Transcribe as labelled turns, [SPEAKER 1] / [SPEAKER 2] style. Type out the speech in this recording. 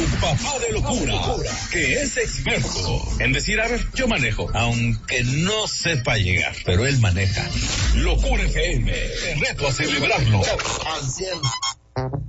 [SPEAKER 1] papá de locura, que es experto en decir, a ver, yo manejo, aunque no sepa llegar, pero él maneja. Locura FM, te reto a celebrarlo.